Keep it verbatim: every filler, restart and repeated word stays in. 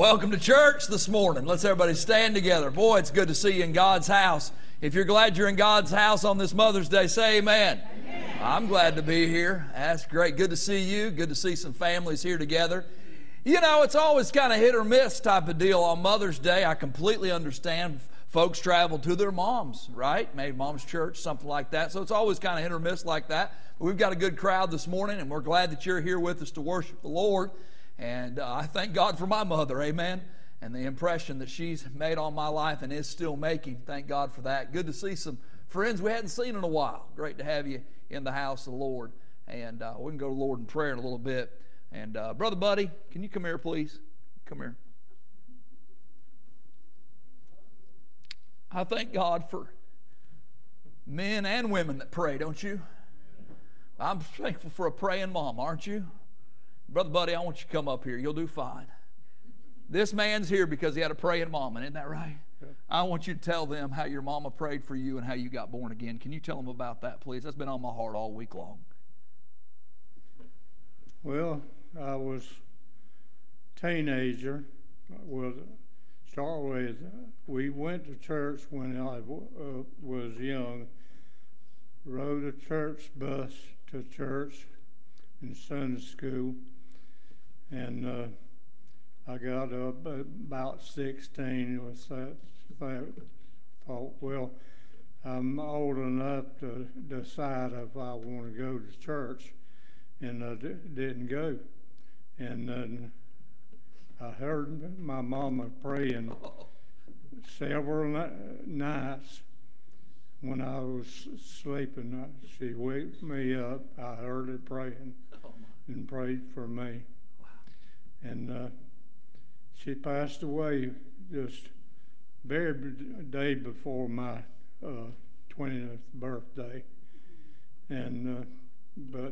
Welcome to church this morning. Let's everybody stand together. Boy, it's good to see you in God's house. If you're glad you're in God's house on this Mother's Day, say amen. Amen. I'm glad to be here. That's great. Good to see you. Good to see some families here together. You know, it's always kind of hit or miss type of deal on Mother's Day. I completely understand. Folks travel to their moms, right? Maybe mom's church, something like that. So it's always kind of hit or miss like that. But we've got a good crowd this morning, and we're glad that you're here with us to worship the Lord. And uh, I thank God for my mother, amen, and the impression that she's made on my life and is still making. Thank God for that. Good to see some friends we hadn't seen in a while. Great to have you in the house of the Lord. And uh, we can go to the Lord in prayer in a little bit. And uh, Brother Buddy, can you come here, please? Come here. I thank God for men and women that pray, don't you? I'm thankful for a praying mom, aren't you? Brother Buddy, I want you to come up here. You'll do fine. This man's here because he had a praying mama, isn't that right? Yeah. I want you to tell them how your mama prayed for you and how you got born again. Can you tell them about that, please? That's been on my heart all week long. Well, I was a teenager. Well, start with, we went to church when I uh, was young. Rode a church bus to church in Sunday school. And uh, I got up at about sixteen. Was that, that thought, well, I'm old enough to decide if I want to go to church, and I d- didn't go. And then I heard my mama praying several ni- nights when I was sleeping. She waked me up. I heard her praying and prayed for me. And uh, she passed away just very day before my uh, twentieth birthday. And uh, but